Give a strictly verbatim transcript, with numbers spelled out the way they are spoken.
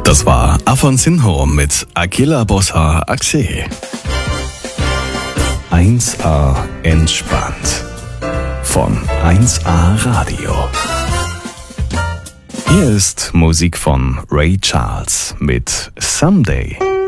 Das war Afonsinho mit Aquila Bossa Axe. eins A entspannt von eins A Radio. Hier ist Musik von Ray Charles mit Someday.